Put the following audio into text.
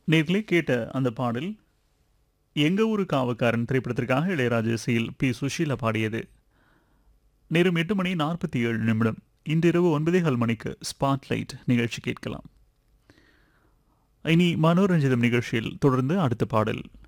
நேர்களே கேட்ட அந்த பாடல் எங்க ஊரு காவக்காரன் திரைப்படத்திற்காக இளையராஜா இசையில் பி சுஷீலா பாடியது. நேரம் 8:47. இன்றிரவு 9:15 மணிக்கு ஸ்பாட்லைட் நிகழ்ச்சி கேட்கலாம். இனி மனோரஞ்சிதம் நிகழ்ச்சியில் தொடர்ந்து அடுத்த பாடல்.